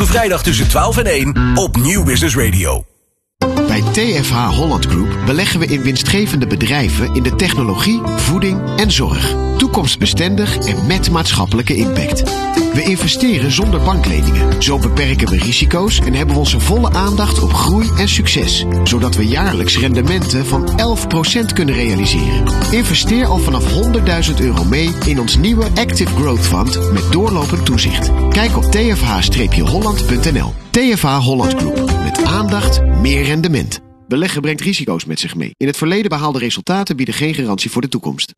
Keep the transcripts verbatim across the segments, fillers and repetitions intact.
vrijdag tussen twaalf en één op Nieuw Business Radio. Bij T F H Holland Group beleggen we in winstgevende bedrijven in de technologie, voeding en zorg. Toekomstbestendig en met maatschappelijke impact. We investeren zonder bankleningen. Zo beperken we risico's en hebben we onze volle aandacht op groei en succes. Zodat we jaarlijks rendementen van elf procent kunnen realiseren. Investeer al vanaf honderdduizend euro mee in ons nieuwe Active Growth Fund met doorlopend toezicht. Kijk op t f h holland punt n l. T F H Holland Group. Met aandacht, meer rendement. Beleggen brengt risico's met zich mee. In het verleden behaalde resultaten bieden geen garantie voor de toekomst.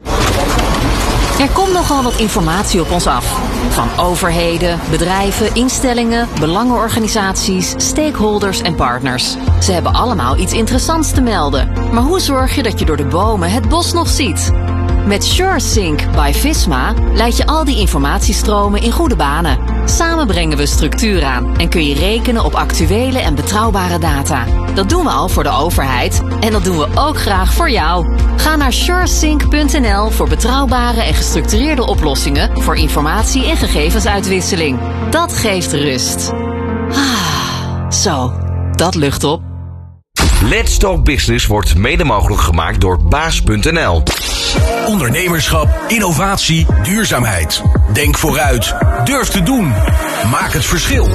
Er komt nogal wat informatie op ons af. Van overheden, bedrijven, instellingen, belangenorganisaties, stakeholders en partners. Ze hebben allemaal iets interessants te melden. Maar hoe zorg je dat je door de bomen het bos nog ziet? Met SureSync by Visma leid je al die informatiestromen in goede banen. Samen brengen we structuur aan en kun je rekenen op actuele en betrouwbare data. Dat doen we al voor de overheid en dat doen we ook graag voor jou. Ga naar suresync punt n l voor betrouwbare en gestructureerde oplossingen voor informatie- en gegevensuitwisseling. Dat geeft rust. Ah, zo, dat lucht op. Let's Talk Business wordt mede mogelijk gemaakt door baas punt n l. Ondernemerschap, innovatie, duurzaamheid. Denk vooruit. Durf te doen. Maak het verschil.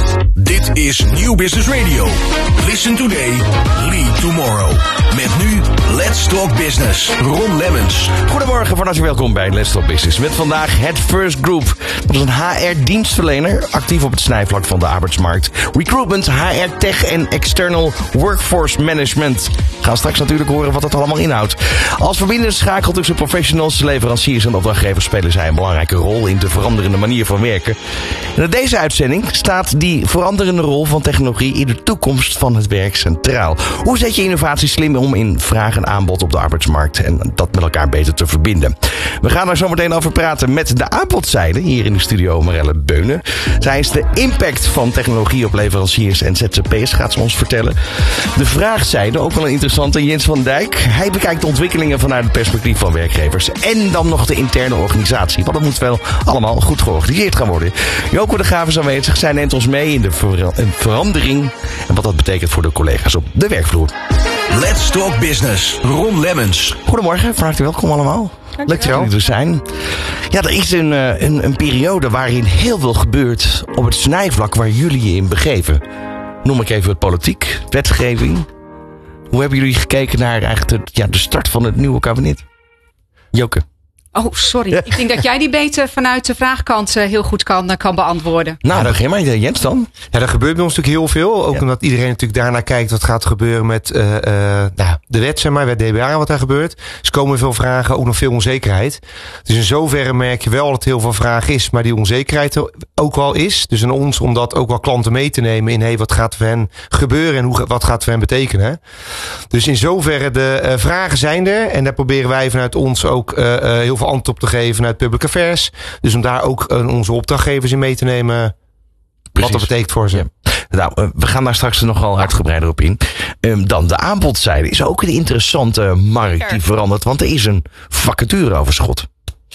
Dit is Nieuw Business Radio. Listen today, lead tomorrow. Met nu Let's Talk Business. Ron Lemmens. Goedemorgen, van harte welkom bij Let's Talk Business. Met vandaag het First Group. Dat is een H R-dienstverlener, actief op het snijvlak van de arbeidsmarkt. Recruitment, H R Tech en External Workforce Management. We gaan straks natuurlijk horen wat dat allemaal inhoudt. Als verbindende schakel tussen professionals, leveranciers en opdrachtgevers spelen zij een belangrijke rol in de veranderende manier van werken. En in deze uitzending staat die veranderende rol van technologie in de toekomst van het werk centraal. Hoe zet je innovatie slim om in vraag en aanbod op de arbeidsmarkt en dat met elkaar beter te verbinden? We gaan er zo meteen over praten met de aanbodzijde hier in de studio, Marelle Beunen. Zij is de impact van technologie op leveranciers en Z Z P'ers, gaat ze ons vertellen. De vraagzijde, ook wel een interessante, Jens van Dijk. Hij bekijkt de ontwikkelingen vanuit het perspectief van werkgevers. En dan nog de interne organisatie, want dat moet wel allemaal goed georganiseerd gaan worden. Joko de Graaf is aanwezig. Zij neemt ons mee in de ver- verandering en wat dat betekent voor de collega's op de werkvloer. Let's Talk Business. Ron Lemmens. Goedemorgen, van harte welkom allemaal. Leuk dat jullie er zijn. Ja, er is een, een, een periode waarin heel veel gebeurt op het snijvlak waar jullie je in begeven. Noem ik even het politiek, wetgeving. Hoe hebben jullie gekeken naar eigenlijk de, ja, de start van het nieuwe kabinet? Joke. Oh, sorry. Ja. Ik denk dat jij die beter vanuit de vraagkant uh, heel goed kan, kan beantwoorden. Nou, dan geen maar Jens dan. Ja, er gebeurt bij ons natuurlijk heel veel. Ook ja. Omdat iedereen natuurlijk daarnaar kijkt wat gaat gebeuren met uh, uh, nou, de wet, zeg maar, met D B A, wat daar gebeurt. Dus komen veel vragen, ook nog veel onzekerheid. Dus in zoverre merk je wel dat heel veel vraag is, maar die onzekerheid er ook wel is. Dus aan ons om dat ook wel klanten mee te nemen in, hey, wat gaat voor hen gebeuren en hoe, wat gaat voor hen betekenen. Dus in zoverre de uh, vragen zijn er en daar proberen wij vanuit ons ook uh, uh, heel veel antwoord op te geven vanuit Public Affairs. Dus om daar ook uh, onze opdrachtgevers in mee te nemen. Precies. Wat dat betekent voor ze. Ja. Nou, uh, we gaan daar straks nogal uitgebreider op in. Um, dan de aanbodzijde is ook een interessante markt die verandert. Want er is een vacatureoverschot.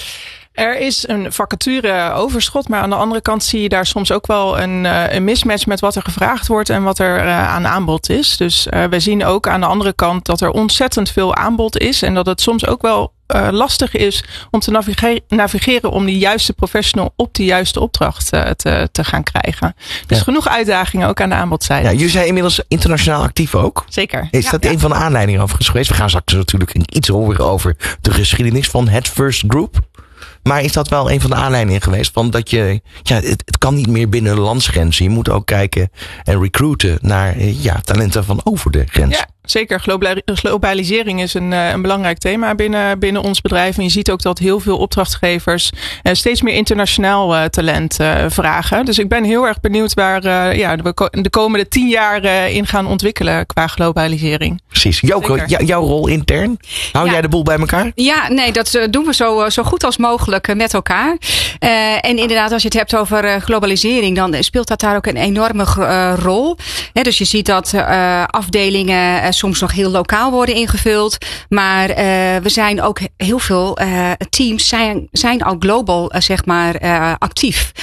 Er is een vacatureoverschot, maar aan de andere kant zie je daar soms ook wel een, uh, een mismatch met wat er gevraagd wordt en wat er uh, aan aanbod is. Dus uh, we zien ook aan de andere kant dat er ontzettend veel aanbod is en dat het soms ook wel uh, lastig is om te navigeren, navigeren om die juiste professional op die juiste opdracht uh, te, te gaan krijgen. Dus ja. Genoeg uitdagingen ook aan de aanbodzijde. Ja, jullie zijn inmiddels internationaal actief ook. Zeker. Is ja, dat ja. een van de aanleidingen overigens geweest? We gaan straks natuurlijk iets horen over de geschiedenis van het First Group. Maar is dat wel een van de aanleidingen geweest? Van dat je, ja, het, het kan niet meer binnen de landsgrenzen. Je moet ook kijken en recruiten naar ja, talenten van over de grens. Ja, zeker. Globalisering is een, een belangrijk thema binnen, binnen ons bedrijf. En je ziet ook dat heel veel opdrachtgevers steeds meer internationaal uh, talent uh, vragen. Dus ik ben heel erg benieuwd waar uh, ja, we de komende tien jaar uh, in gaan ontwikkelen qua globalisering. Precies. Jouw, jou, jouw rol intern? Hou ja. jij de boel bij elkaar? Ja, nee, dat uh, doen we zo, zo goed als mogelijk met elkaar. Uh, en inderdaad, als je het hebt over uh, globalisering, dan speelt dat daar ook een enorme uh, rol. He, dus je ziet dat uh, afdelingen uh, soms nog heel lokaal worden ingevuld. Maar uh, we zijn ook heel veel uh, teams zijn, zijn al global uh, zeg maar uh, actief.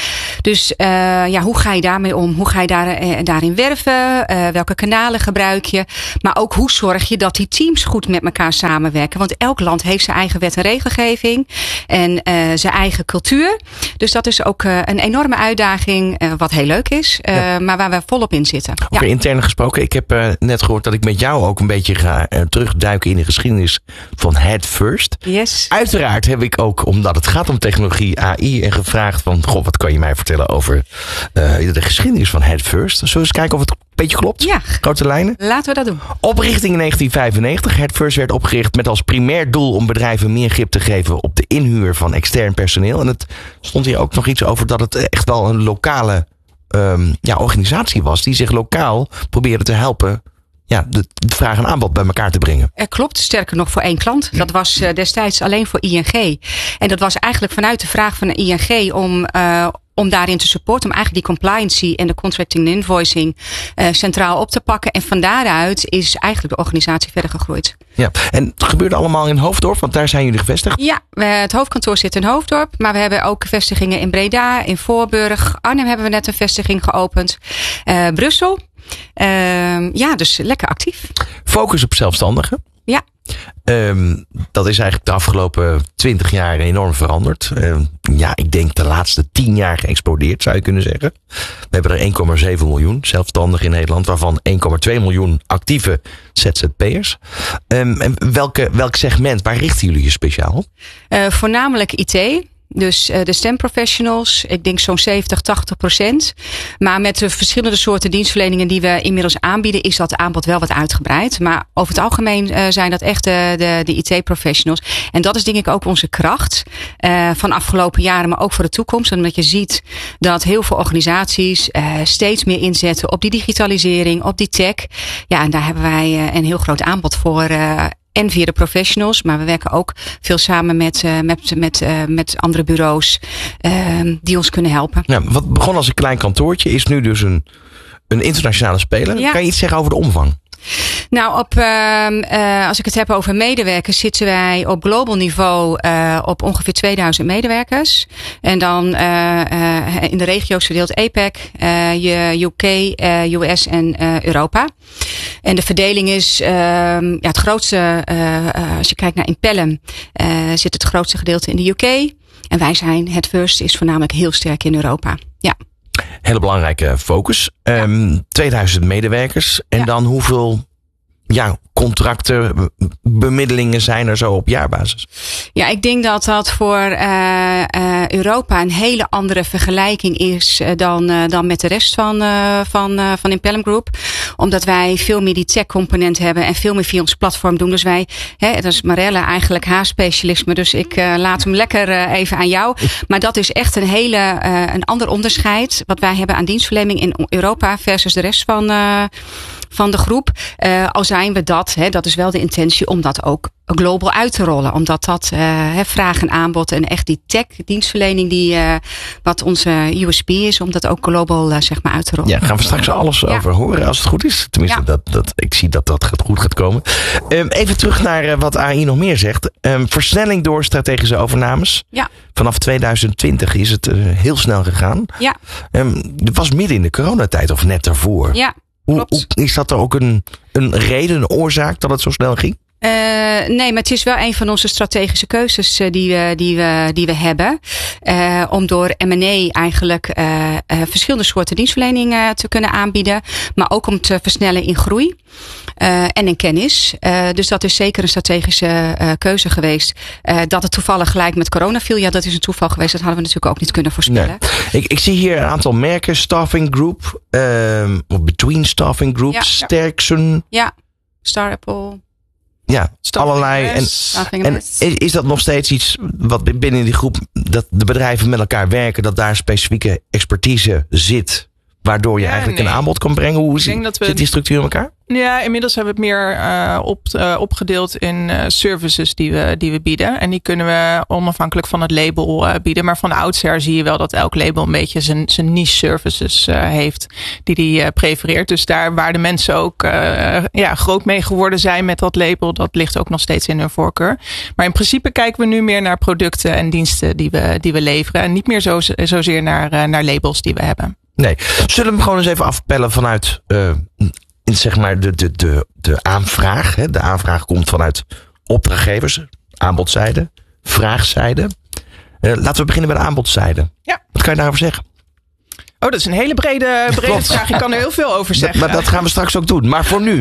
Dus uh, ja, hoe ga je daarmee om? Hoe ga je daar, uh, daarin werven? Uh, welke kanalen gebruik je? Maar ook hoe zorg je dat die teams goed met elkaar samenwerken? Want elk land heeft zijn eigen wet en regelgeving en uh, zijn eigen cultuur. Dus dat is ook uh, een enorme uitdaging, uh, wat heel leuk is, uh, ja. maar waar we volop in zitten. Over ja. intern gesproken, ik heb uh, net gehoord dat ik met jou ook een beetje ga uh, terugduiken in de geschiedenis van Head First. Yes. Uiteraard heb ik ook, omdat het gaat om technologie, A I, en gevraagd van, goh, wat kan je mij vertellen over uh, de geschiedenis van Head First? Zullen we eens kijken of het een beetje klopt? Ja. Grote lijnen? Laten we dat doen. Oprichting in negentien vijfennegentig. Head First werd opgericht met als primair doel om bedrijven meer grip te geven op de inhuur van extern personeel. En het stond hier ook nog iets over dat het echt wel een lokale um, ja, organisatie was die zich lokaal probeerde te helpen. Ja, de, de vraag en aanbod bij elkaar te brengen. Er klopt, sterker nog voor één klant. Dat was uh, destijds alleen voor I N G. En dat was eigenlijk vanuit de vraag van de I N G om, uh, om daarin te supporten. Om eigenlijk die compliancy en de contracting en invoicing uh, centraal op te pakken. En van daaruit is eigenlijk de organisatie verder gegroeid. Ja, en het gebeurde allemaal in Hoofddorp, want daar zijn jullie gevestigd? Ja, we, het hoofdkantoor zit in Hoofddorp. Maar we hebben ook vestigingen in Breda, in Voorburg. Arnhem hebben we net een vestiging geopend. Uh, Brussel. Uh, ja, dus lekker actief. Focus op zelfstandigen. Ja. Um, dat is eigenlijk de afgelopen twintig jaar enorm veranderd. Um, ja, ik denk de laatste tien jaar geëxplodeerd, zou je kunnen zeggen. We hebben er één komma zeven miljoen zelfstandigen in Nederland, waarvan één komma twee miljoen actieve Z Z P'ers. Um, en welke, welk segment, waar richten jullie je speciaal op? Uh, voornamelijk I T. Dus uh, de stemprofessionals, ik denk zo'n zeventig, tachtig procent. Maar met de verschillende soorten dienstverleningen die we inmiddels aanbieden, is dat aanbod wel wat uitgebreid. Maar over het algemeen uh, zijn dat echt de, de, de I T-professionals. En dat is denk ik ook onze kracht uh, van afgelopen jaren, maar ook voor de toekomst. Omdat je ziet dat heel veel organisaties uh, steeds meer inzetten op die digitalisering, op die tech. Ja, en daar hebben wij uh, een heel groot aanbod voor. Uh, En via de professionals, maar we werken ook veel samen met, uh, met, met, uh, met andere bureaus uh, die ons kunnen helpen. Ja, wat begon als een klein kantoortje is nu dus een, een internationale speler. Ja. Kan je iets zeggen over de omvang? Nou, op, uh, uh, als ik het heb over medewerkers, zitten wij op global niveau uh, op ongeveer tweeduizend medewerkers. En dan uh, uh, in de regio's verdeeld A P E C, uh, U K, uh, U S en uh, Europa. En de verdeling is uh, ja, het grootste, uh, uh, als je kijkt naar Impellum, uh, zit het grootste gedeelte in de U K. En wij zijn, Head First is voornamelijk heel sterk in Europa. Ja. Hele belangrijke focus. Um, ja. tweeduizend medewerkers. En ja. dan hoeveel ja, contracten, bemiddelingen zijn er zo op jaarbasis? Ja, ik denk dat dat voor uh, uh, Europa een hele andere vergelijking is uh, dan, uh, dan met de rest van, uh, van, uh, van Impellum Group. Omdat wij veel meer die tech component hebben en veel meer via ons platform doen. Dus wij, hè, dat is Marelle eigenlijk haar specialisme. Dus ik uh, laat hem lekker uh, even aan jou. Maar dat is echt een hele, uh, een ander onderscheid wat wij hebben aan dienstverlening in Europa versus de rest van, uh, van de groep. Uh, al zijn we dat, hè, dat is wel de intentie om dat ook global uit te rollen. Omdat dat uh, vraag en aanbod en echt die tech dienstverlening die uh, wat onze U S P is, om dat ook global uh, zeg maar uit te rollen. Ja, gaan we straks alles ja. over horen als het goed is. Tenminste, ja. dat, dat, ik zie dat dat goed gaat komen. Um, even terug naar uh, wat A I nog meer zegt. Um, versnelling door strategische overnames. Ja. Vanaf tweeduizend twintig is het uh, heel snel gegaan. Ja. Um, het was midden in de coronatijd of net daarvoor. Ja. Hoe, hoe, is dat er ook een, een reden, een oorzaak dat het zo snel ging? Uh, nee, maar het is wel een van onze strategische keuzes uh, die, we, die, we, die we hebben. Uh, om door M en A eigenlijk uh, uh, verschillende soorten dienstverlening uh, te kunnen aanbieden. Maar ook om te versnellen in groei uh, en in kennis. Uh, dus dat is zeker een strategische uh, keuze geweest. Uh, dat het toevallig gelijk met corona viel, ja, dat is een toeval geweest. Dat hadden we natuurlijk ook niet kunnen voorspellen. Nee. Ik, ik zie hier een aantal merken. Staffing Group, uh, Between Staffing Group, ja, Sterksen. Ja, Star Apple. Ja, Staffing allerlei. En, en is, is dat nog steeds iets wat binnen die groep, dat de bedrijven met elkaar werken, dat daar specifieke expertise zit, waardoor je Ja, eigenlijk nee. een aanbod kan brengen? Hoe zit, dat we- zit die structuur in elkaar? Ja, inmiddels hebben we het meer uh, op, uh, opgedeeld in uh, services die we, die we bieden. En die kunnen we onafhankelijk van het label uh, bieden. Maar van oudsher zie je wel dat elk label een beetje zijn, zijn niche services uh, heeft die die uh, prefereert. Dus daar waar de mensen ook uh, ja, groot mee geworden zijn met dat label, dat ligt ook nog steeds in hun voorkeur. Maar in principe kijken we nu meer naar producten en diensten die we, die we leveren. En niet meer zo, zozeer naar, uh, naar labels die we hebben. Nee. Zullen we hem gewoon eens even afpellen vanuit uh, in zeg maar de, de, de, de aanvraag. Hè? De aanvraag komt vanuit opdrachtgevers, aanbodzijde, vraagzijde. Uh, laten we beginnen bij de aanbodzijde. Ja. Wat kan je daarover zeggen? Oh, dat is een hele brede, brede Klopt. vraag. Ik kan er heel veel over zeggen. Maar dat gaan we straks ook doen. Maar voor nu.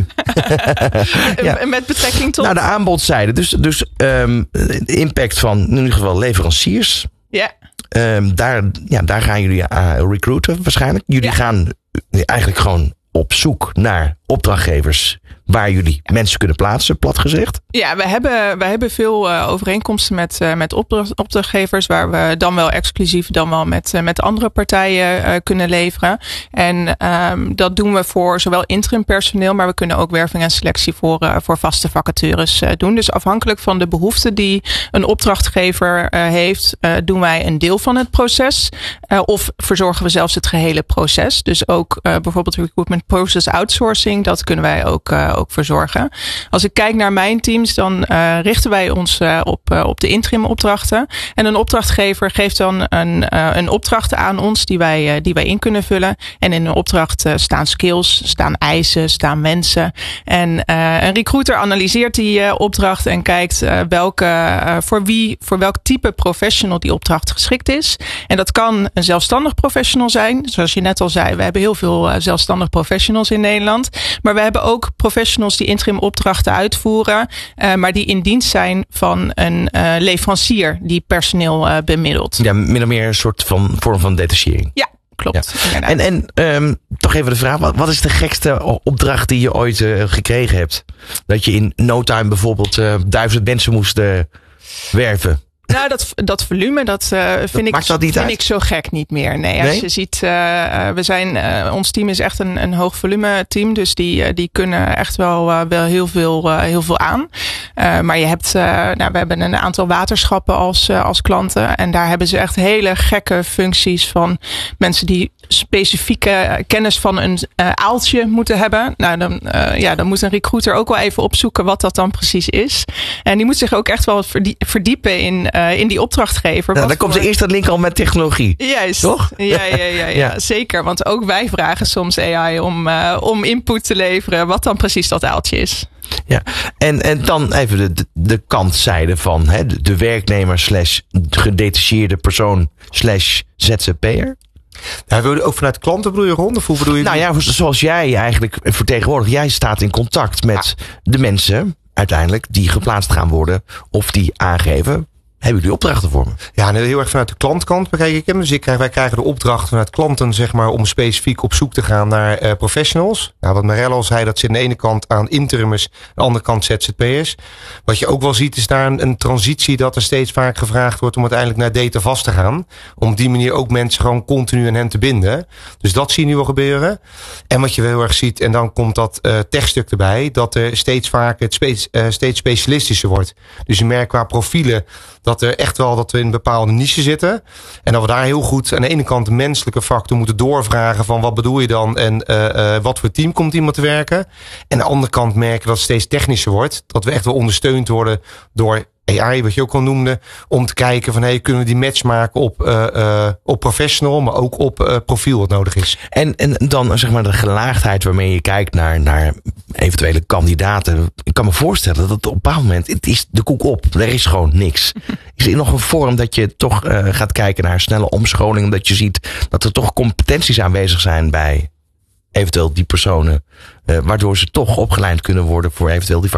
Ja. Met betrekking tot... Nou, de aanbodzijde. Dus, dus um, de impact van in ieder geval leveranciers. Ja. Um, daar, ja, daar gaan jullie uh, recruiten waarschijnlijk. Jullie Ja. gaan eigenlijk gewoon op zoek naar opdrachtgevers waar jullie mensen kunnen plaatsen, plat gezegd. Ja, we hebben, we hebben veel uh, overeenkomsten met, uh, met opdracht, opdrachtgevers waar we dan wel exclusief, dan wel met, uh, met andere partijen uh, kunnen leveren. En um, dat doen we voor zowel interim personeel, maar we kunnen ook werving en selectie voor, uh, voor vaste vacatures uh, doen. Dus afhankelijk van de behoeften die een opdrachtgever uh, heeft, uh, doen wij een deel van het proces. Uh, of verzorgen we zelfs het gehele proces. Dus ook uh, bijvoorbeeld recruitment process outsourcing, dat kunnen wij ook uh, ook verzorgen. Als ik kijk naar mijn teams, dan uh, richten wij ons uh, op, uh, op de interim opdrachten. En een opdrachtgever geeft dan een, uh, een opdracht aan ons die wij, uh, die wij in kunnen vullen. En in een opdracht uh, staan skills, staan eisen, staan wensen. En uh, een recruiter analyseert die uh, opdracht en kijkt uh, welke, uh, voor wie, voor welk type professional die opdracht geschikt is. En dat kan een zelfstandig professional zijn. Zoals je net al zei, we hebben heel veel uh, zelfstandig professionals in Nederland. Maar we hebben ook professionals die interim opdrachten uitvoeren, uh, maar die in dienst zijn van een uh, leverancier die personeel uh, bemiddelt. Ja, min of meer een soort van vorm van detachering. Ja, klopt. Ja. En, en um, toch even de vraag, wat, wat is de gekste opdracht die je ooit uh, gekregen hebt? Dat je in no time bijvoorbeeld uh, duizend mensen moest uh, werven. Nou, dat, dat volume, dat uh, vind, dat ik, dat vind ik zo gek niet meer. Nee, als nee? je ziet, uh, we zijn, uh, ons team is echt een, een hoog volume team. Dus die, uh, die kunnen echt wel, uh, wel heel, veel, uh, heel veel aan. Uh, maar je hebt, uh, nou, we hebben een aantal waterschappen als, uh, als klanten. En daar hebben ze echt hele gekke functies van mensen die specifieke kennis van een uh, aaltje moeten hebben. Nou, dan, uh, ja, dan moet een recruiter ook wel even opzoeken wat dat dan precies is. En die moet zich ook echt wel verdiepen in, uh, in die opdrachtgever. Nou, dan komt de eerste link al met technologie. Juist. Toch? Ja, ja, ja, ja, Ja. zeker. Want ook wij vragen soms A I om, uh, om input te leveren wat dan precies dat aaltje is. Ja, en, en dan even de, de, de kantzijde van hè, de, de werknemer slash gedetacheerde persoon slash Z Z P'er. Nou, wil je ook vanuit klanten bedoel je, Ron? Of hoe bedoel je? Nou ja, zoals jij eigenlijk vertegenwoordigt. Jij staat in contact met de mensen uiteindelijk die geplaatst gaan worden of die aangeven. Hebben jullie opdrachten voor me? Ja, nee, heel erg vanuit de klantkant bekijk ik hem. Dus ik krijg, wij krijgen de opdracht vanuit klanten, zeg maar, om specifiek op zoek te gaan naar uh, professionals. Nou, wat Marelle al zei, dat zit aan de ene kant aan interimers, aan de andere kant Z Z P'ers. Wat je ook wel ziet, is daar een, een transitie dat er steeds vaak gevraagd wordt om uiteindelijk naar data vast te gaan. Om op die manier ook mensen gewoon continu aan hen te binden. Dus dat zie je nu wel gebeuren. En wat je wel heel erg ziet, en dan komt dat uh, techstuk erbij, dat er steeds vaker het steeds, uh, steeds specialistischer wordt. Dus je merkt qua profielen dat er echt wel dat we in een bepaalde niche zitten. En dat we daar heel goed aan de ene kant de menselijke factor moeten doorvragen van wat bedoel je dan en uh, uh, wat voor team komt iemand te werken. En aan de andere kant merken dat het steeds technischer wordt. Dat we echt wel ondersteund worden door A I, wat je ook al noemde, om te kijken van hey, kunnen we die match maken op, uh, uh, op professional, maar ook op uh, profiel wat nodig is. En, en dan zeg maar de gelaagdheid waarmee je kijkt naar, naar eventuele kandidaten. Ik kan me voorstellen dat het op een bepaald moment, het is de koek op. Er is gewoon niks. Is er nog een vorm dat je toch uh, gaat kijken naar snelle omscholing, omdat je ziet dat er toch competenties aanwezig zijn bij eventueel die personen, uh, waardoor ze toch opgeleid kunnen worden voor eventueel die vacature?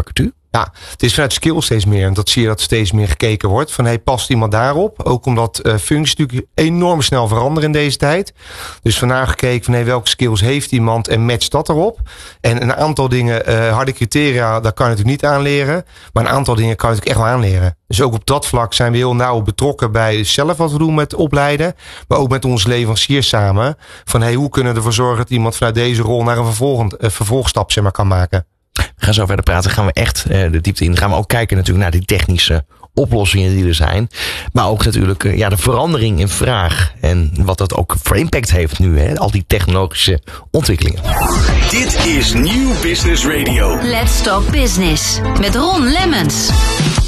Ja, het is vanuit skill steeds meer. En dat zie je dat steeds meer gekeken wordt. Van, hey, past iemand daarop? Ook omdat uh, functies natuurlijk enorm snel veranderen in deze tijd. Dus vandaag gekeken van, hey, welke skills heeft iemand en matcht dat erop? En een aantal dingen, uh, harde criteria, daar kan je natuurlijk niet aanleren. Maar een aantal dingen kan je natuurlijk echt wel aanleren. Dus ook op dat vlak zijn we heel nauw betrokken bij zelf wat we doen met opleiden. Maar ook met onze leveranciers samen. Van, hey, hoe kunnen we ervoor zorgen dat iemand vanuit deze rol naar een vervolgend, uh, vervolgstap zeg maar, kan maken? We gaan zo verder praten, gaan we echt uh, de diepte in. Dan gaan we ook kijken natuurlijk naar die technische oplossingen die er zijn. Maar ook natuurlijk uh, ja, de verandering in vraag. En wat dat ook voor impact heeft nu. Hè? Al die technologische ontwikkelingen. Dit is Nieuw Business Radio. Let's Talk Business met Ron Lemmens.